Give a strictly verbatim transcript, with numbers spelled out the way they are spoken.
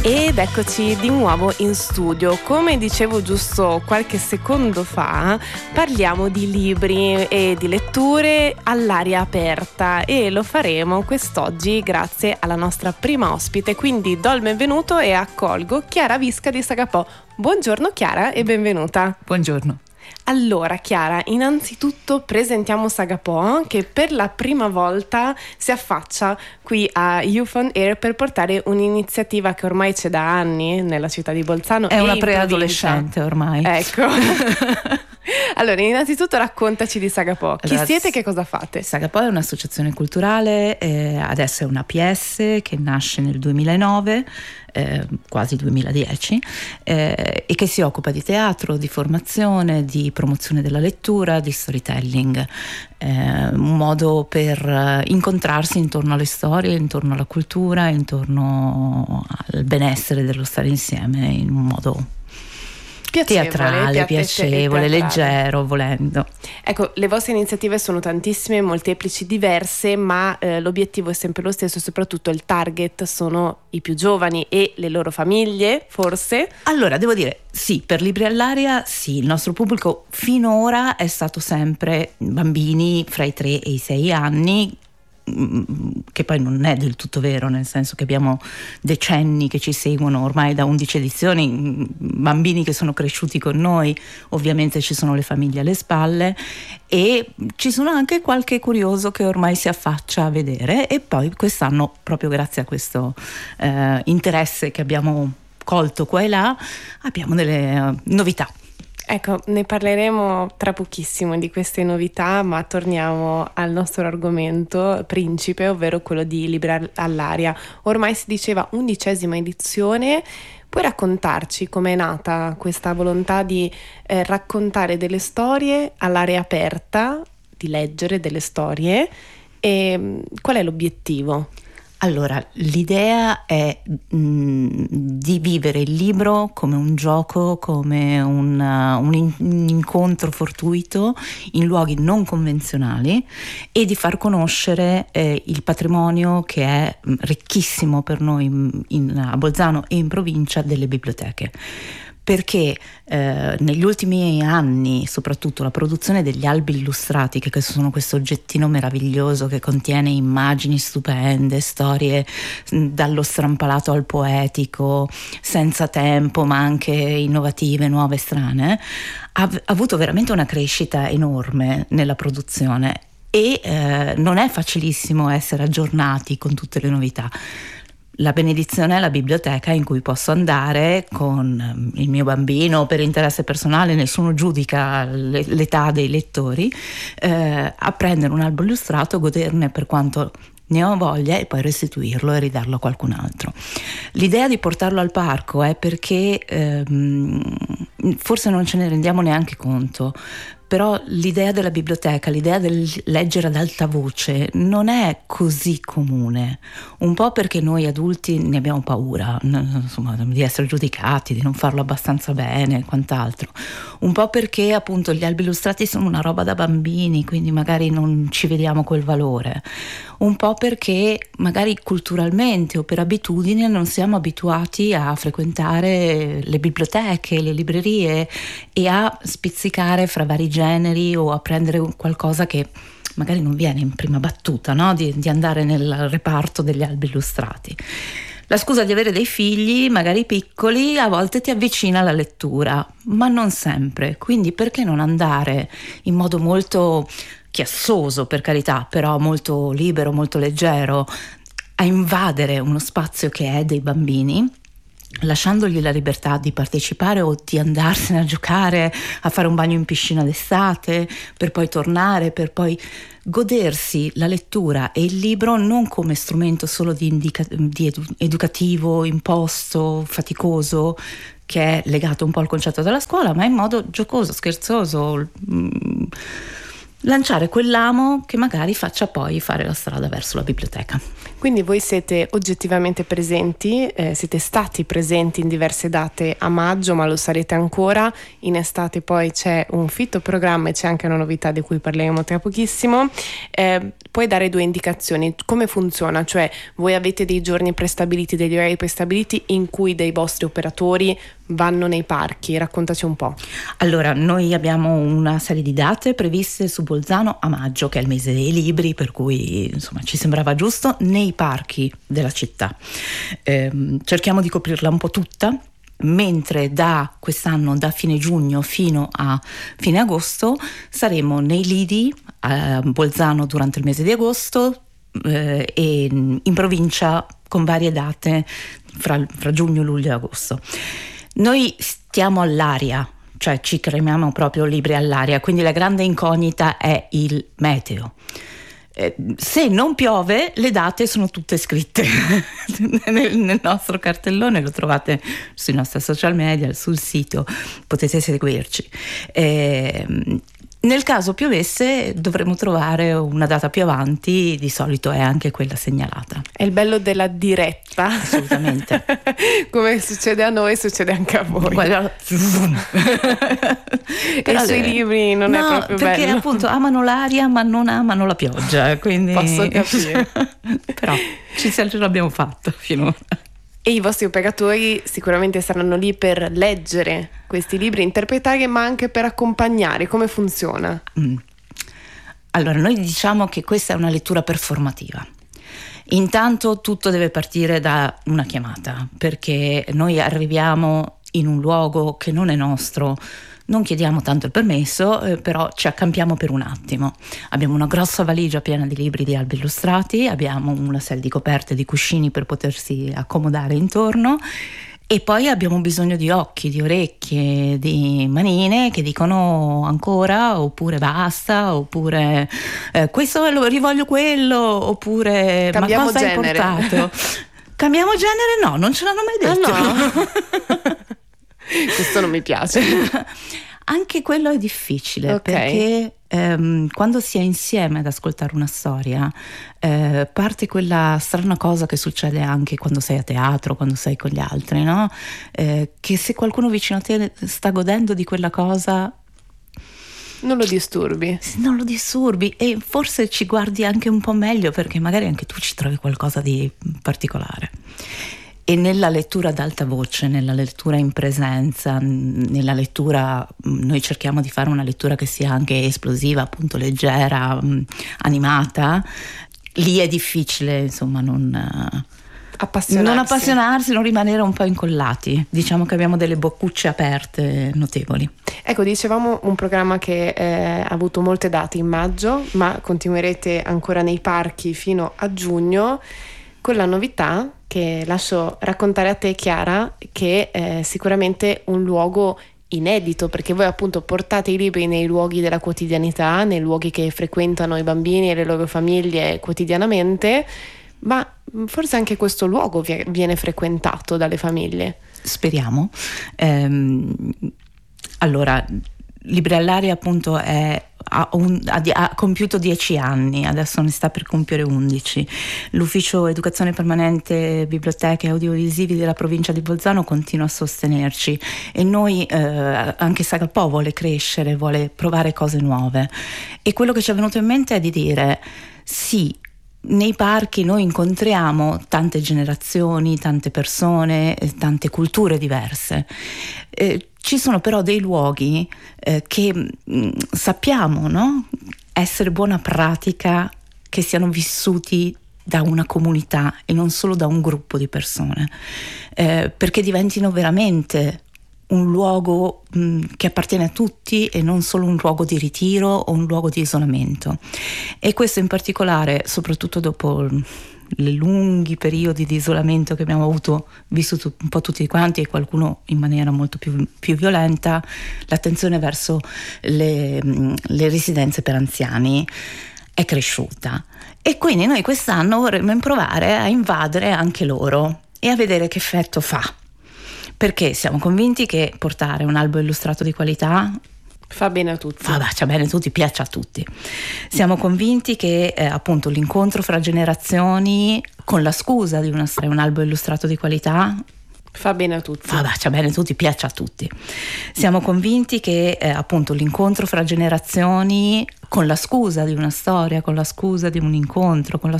Ed eccoci di nuovo in studio. Come dicevo giusto qualche secondo fa, parliamo di libri e di letture all'aria aperta e lo faremo quest'oggi grazie alla nostra prima ospite. Quindi do il benvenuto e accolgo Chiara Visca di Sagapò. Buongiorno Chiara e benvenuta. Buongiorno. Allora Chiara, innanzitutto presentiamo Sagapò, che per la prima volta si affaccia qui a Youth on Air per portare un'iniziativa che ormai c'è da anni nella città di Bolzano. È una preadolescente ormai. Ecco. Allora, innanzitutto raccontaci di Sagapò. Chi allora, siete e che cosa fate? Sagapò è un'associazione culturale, eh, adesso è una P S che nasce nel duemilanove, eh, quasi duemiladieci, eh, e che si occupa di teatro, di formazione, di promozione della lettura, di storytelling. Eh, un modo per incontrarsi intorno alle storie, intorno alla cultura, intorno al benessere dello stare insieme in un modo piacevole, teatrale, piacevole, teatrale. Leggero, volendo. Ecco, le vostre iniziative sono tantissime, molteplici, diverse, ma eh, l'obiettivo è sempre lo stesso, soprattutto il target sono i più giovani e le loro famiglie, forse? Allora, devo dire, sì, per Libri all'aria sì, il nostro pubblico finora è stato sempre bambini fra i tre e i sei anni, che poi non è del tutto vero, nel senso che abbiamo decenni che ci seguono ormai da undici edizioni, bambini che sono cresciuti con noi, ovviamente ci sono le famiglie alle spalle e ci sono anche qualche curioso che ormai si affaccia a vedere, e poi quest'anno, proprio grazie a questo eh, interesse che abbiamo colto qua e là, abbiamo delle uh, novità. Ecco, ne parleremo tra pochissimo di queste novità, ma torniamo al nostro argomento principe, ovvero quello di Libri all'aria. Ormai si diceva undicesima edizione. Puoi raccontarci com'è nata questa volontà di eh, raccontare delle storie all'aria aperta, di leggere delle storie, e qual è l'obiettivo? Allora, l'idea è mh, di vivere il libro come un gioco, come un, uh, un, in, un incontro fortuito in luoghi non convenzionali, e di far conoscere eh, il patrimonio che è mh, ricchissimo per noi in, in, a Bolzano e in provincia delle biblioteche. Perché eh, negli ultimi anni, soprattutto la produzione degli albi illustrati, che sono questo oggettino meraviglioso che contiene immagini stupende, storie dallo strampalato al poetico, senza tempo ma anche innovative, nuove, strane, ha, ha avuto veramente una crescita enorme nella produzione e eh, non è facilissimo essere aggiornati con tutte le novità. La benedizione è la biblioteca in cui posso andare con il mio bambino, per interesse personale, nessuno giudica l'età dei lettori, eh, a prendere un albo illustrato, goderne per quanto ne ho voglia e poi restituirlo e ridarlo a qualcun altro. L'idea di portarlo al parco è perché ehm, forse non ce ne rendiamo neanche conto, però l'idea della biblioteca, l'idea del leggere ad alta voce non è così comune, un po' perché noi adulti ne abbiamo paura, insomma, di essere giudicati, di non farlo abbastanza bene e quant'altro, un po' perché appunto gli albi illustrati sono una roba da bambini, quindi magari non ci vediamo quel valore, un po' perché magari culturalmente o per abitudine non siamo abituati a frequentare le biblioteche, le librerie e a spizzicare fra vari generi o a prendere qualcosa che magari non viene in prima battuta, no? di, di andare nel reparto degli albi illustrati. La scusa di avere dei figli, magari piccoli, a volte ti avvicina alla lettura, ma non sempre. Quindi perché non andare in modo molto chiassoso, per carità, però molto libero, molto leggero, a invadere uno spazio che è dei bambini, lasciandogli la libertà di partecipare o di andarsene a giocare, a fare un bagno in piscina d'estate, per poi tornare, per poi godersi la lettura e il libro non come strumento solo di, indica- di edu- educativo, imposto, faticoso, che è legato un po' al concetto della scuola, ma in modo giocoso, scherzoso, mh, lanciare quell'amo che magari faccia poi fare la strada verso la biblioteca. Quindi voi siete oggettivamente presenti, eh, siete stati presenti in diverse date a maggio, ma lo sarete ancora. In estate poi c'è un fitto programma e c'è anche una novità di cui parleremo tra pochissimo. Eh, puoi dare due indicazioni? Come funziona? Cioè, voi avete dei giorni prestabiliti, degli orari prestabiliti in cui dei vostri operatori vanno nei parchi? Raccontaci un po'. Allora, noi abbiamo una serie di date previste su Bolzano a maggio, che è il mese dei libri, per cui insomma ci sembrava giusto, nei parchi della città. Ehm, cerchiamo di coprirla un po' tutta, mentre da quest'anno, da fine giugno fino a fine agosto, saremo nei lidi a Bolzano durante il mese di agosto eh, e in provincia con varie date fra, fra giugno, luglio e agosto. Noi stiamo all'aria, cioè ci cremiamo proprio libri all'aria, quindi la grande incognita è il meteo. Eh, se non piove, le date sono tutte scritte nel, nel nostro cartellone, lo trovate sui nostri social media, sul sito, potete seguirci. Eh, Nel caso piovesse dovremmo trovare una data più avanti, di solito è anche quella segnalata. È il bello della diretta. Assolutamente. Come succede a noi, succede anche a voi. Guarda, e sui libri non no, è proprio bello. Perché appunto amano l'aria ma non amano la pioggia, quindi posso capire. Però ci ce l'abbiamo fatto finora. E i vostri operatori sicuramente saranno lì per leggere questi libri, interpretare, ma anche per accompagnare. Come funziona? Mm. Allora, noi diciamo che questa è una lettura performativa. Intanto tutto deve partire da una chiamata, perché noi arriviamo in un luogo che non è nostro, non chiediamo tanto il permesso, eh, però ci accampiamo per un attimo. Abbiamo una grossa valigia piena di libri di albi illustrati, abbiamo una serie di coperte, di cuscini per potersi accomodare intorno, e poi abbiamo bisogno di occhi, di orecchie, di manine che dicono ancora, oppure basta, oppure eh, questo lo rivoglio quello, oppure cambiamo ma cosa genere. hai portato? Cambiamo genere? No, non ce l'hanno mai detto. Ah, no. Questo non mi piace. Anche quello è difficile, okay. Perché ehm, quando si è insieme ad ascoltare una storia eh, parte quella strana cosa che succede anche quando sei a teatro, quando sei con gli altri, no? Eh, che se qualcuno vicino a te sta godendo di quella cosa, non lo disturbi. Non lo disturbi, e forse ci guardi anche un po' meglio, perché magari anche tu ci trovi qualcosa di particolare. E nella lettura ad alta voce, nella lettura in presenza, nella lettura, noi cerchiamo di fare una lettura che sia anche esplosiva, appunto leggera, animata. Lì è difficile, insomma, non appassionarsi. non appassionarsi, non rimanere un po' incollati. Diciamo che abbiamo delle boccucce aperte notevoli. Ecco, dicevamo un programma che eh, ha avuto molte date in maggio, ma continuerete ancora nei parchi fino a giugno, con la novità che lascio raccontare a te, Chiara, che è sicuramente un luogo inedito, perché voi appunto portate i libri nei luoghi della quotidianità, nei luoghi che frequentano i bambini e le loro famiglie quotidianamente, ma forse anche questo luogo viene frequentato dalle famiglie. Speriamo. Ehm, allora, Libri all'aria appunto è, ha, un, ha, ha compiuto dieci anni, adesso ne sta per compiere undici. L'ufficio educazione permanente biblioteche e audiovisivi della provincia di Bolzano continua a sostenerci, e noi eh, anche Sagapò vuole crescere, vuole provare cose nuove, e quello che ci è venuto in mente è di dire sì, nei parchi noi incontriamo tante generazioni, tante persone, tante culture diverse. Eh, ci sono però dei luoghi eh, che mh, sappiamo, no? essere buona pratica che siano vissuti da una comunità e non solo da un gruppo di persone, eh, perché diventino veramente un luogo mh, che appartiene a tutti e non solo un luogo di ritiro o un luogo di isolamento. E questo in particolare, soprattutto dopo i lunghi periodi di isolamento che abbiamo avuto, vissuto un po' tutti quanti, e qualcuno in maniera molto più, più violenta, l'attenzione verso le, le residenze per anziani è cresciuta. E quindi noi quest'anno vorremmo provare a invadere anche loro e a vedere che effetto fa. Perché siamo convinti che portare un albo illustrato di qualità fa bene a tutti. Fa faccia bene a tutti, piace a tutti. Siamo convinti che eh, appunto l'incontro fra generazioni, con la scusa di una, un albo illustrato di qualità, Fa bene a tutti. Fa, faccia bene a tutti, piace a tutti. Siamo convinti che eh, appunto l'incontro fra generazioni, con la scusa di una storia, con la scusa di un incontro, con la